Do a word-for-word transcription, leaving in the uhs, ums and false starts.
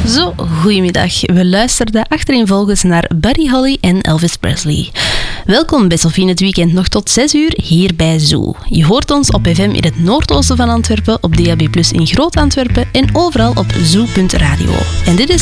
Zo, goedemiddag. We luisterden achtereenvolgens naar Buddy Holly en Elvis Presley. Welkom bij Sophie in het weekend nog tot zes uur hier bij Zoo. Je hoort ons op F M in het noordoosten van Antwerpen, op D A B plus in Groot-Antwerpen en overal op zoo punt radio. En dit is